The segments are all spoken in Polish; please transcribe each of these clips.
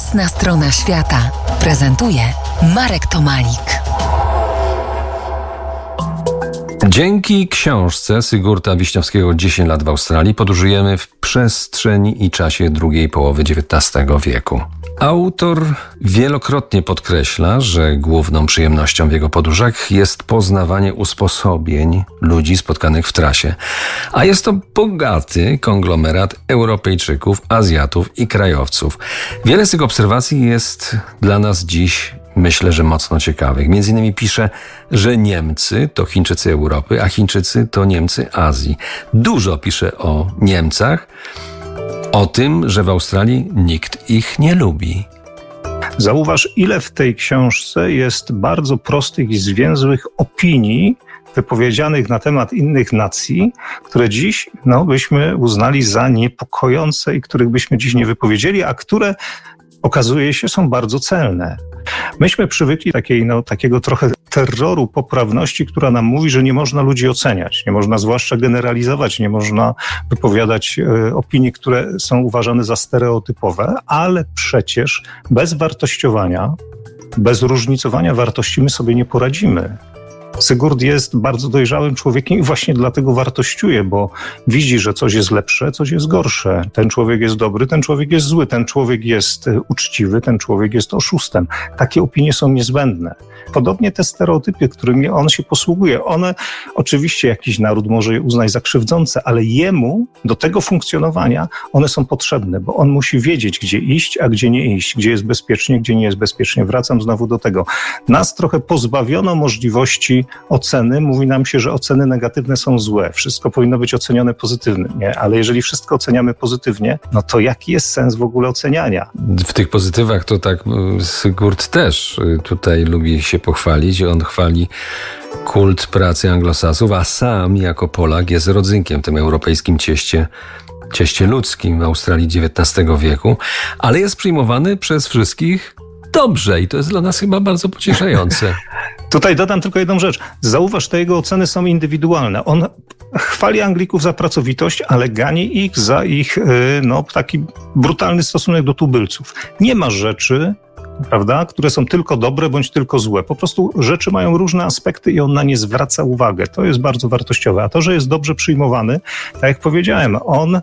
Jasna strona świata prezentuje Marek Tomalik. Dzięki książce Sigurda Wiśniowskiego 10 lat w Australii podróżujemy w przestrzeni i czasie drugiej połowy XIX wieku. Autor wielokrotnie podkreśla, że główną przyjemnością w jego podróżach jest poznawanie usposobień ludzi spotkanych w trasie. A jest to bogaty konglomerat Europejczyków, Azjatów i krajowców. Wiele z tych obserwacji jest dla nas dziś, myślę, że mocno ciekawych. Między innymi pisze, że Niemcy to Chińczycy Europy, a Chińczycy to Niemcy Azji. Dużo pisze o Niemcach, o tym, że w Australii nikt ich nie lubi. Zauważ, ile w tej książce jest bardzo prostych i zwięzłych opinii wypowiedzianych na temat innych nacji, które dziś byśmy uznali za niepokojące i których byśmy dziś nie wypowiedzieli, a które okazuje się są bardzo celne. Myśmy przywykli takiego trochę terroru poprawności, która nam mówi, że nie można ludzi oceniać, nie można zwłaszcza generalizować, nie można wypowiadać opinii, które są uważane za stereotypowe, ale przecież bez wartościowania, bez różnicowania wartości my sobie nie poradzimy. Sigurd jest bardzo dojrzałym człowiekiem i właśnie dlatego wartościuje, bo widzi, że coś jest lepsze, coś jest gorsze. Ten człowiek jest dobry, ten człowiek jest zły, ten człowiek jest uczciwy, ten człowiek jest oszustem. Takie opinie są niezbędne. Podobnie te stereotypy, którymi on się posługuje, one oczywiście jakiś naród może je uznać za krzywdzące, ale jemu do tego funkcjonowania one są potrzebne, bo on musi wiedzieć, gdzie iść, a gdzie nie iść, gdzie jest bezpiecznie, gdzie nie jest bezpiecznie. Wracam znowu do tego. Nas trochę pozbawiono możliwości oceny. Mówi nam się, że oceny negatywne są złe. Wszystko powinno być ocenione pozytywnie, ale jeżeli wszystko oceniamy pozytywnie, no to jaki jest sens w ogóle oceniania? W tych pozytywach to tak Sigurd też tutaj lubi się pochwalić. On chwali kult pracy anglosasów, a sam jako Polak jest rodzynkiem w tym europejskim cieście ludzkim w Australii XIX wieku, ale jest przyjmowany przez wszystkich dobrze i to jest dla nas chyba bardzo pocieszające. Tutaj dodam tylko jedną rzecz. Zauważ, te jego oceny są indywidualne. On chwali Anglików za pracowitość, ale gani ich za ich taki brutalny stosunek do tubylców. Nie ma rzeczy, prawda, które są tylko dobre bądź tylko złe. Po prostu rzeczy mają różne aspekty i on na nie zwraca uwagę. To jest bardzo wartościowe. A to, że jest dobrze przyjmowany, tak jak powiedziałem, on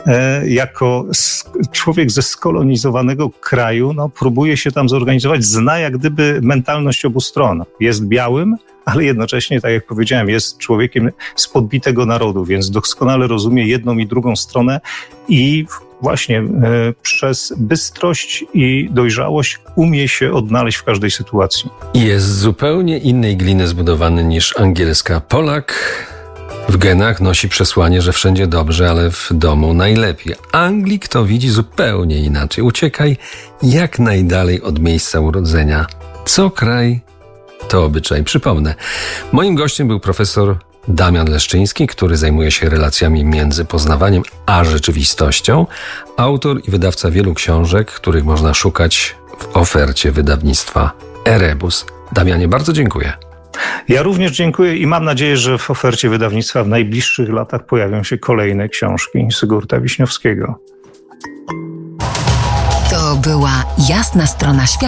jako człowiek ze skolonizowanego kraju próbuje się tam zorganizować, zna jak gdyby mentalność obu stron. Jest białym, ale jednocześnie, tak jak powiedziałem, jest człowiekiem z podbitego narodu, więc doskonale rozumie jedną i drugą stronę i właśnie przez bystrość i dojrzałość umie się odnaleźć w każdej sytuacji. Jest z zupełnie innej gliny zbudowany niż angielska. Polak w genach nosi przesłanie, że wszędzie dobrze, ale w domu najlepiej. Anglik to widzi zupełnie inaczej. Uciekaj jak najdalej od miejsca urodzenia. Co kraj, to obyczaj. Przypomnę, moim gościem był profesor Damian Leszczyński, który zajmuje się relacjami między poznawaniem a rzeczywistością, autor i wydawca wielu książek, których można szukać w ofercie wydawnictwa Erebus. Damianie, bardzo dziękuję. Ja również dziękuję i mam nadzieję, że w ofercie wydawnictwa w najbliższych latach pojawią się kolejne książki Sigurda Wiśniowskiego. To była Jasna strona świata.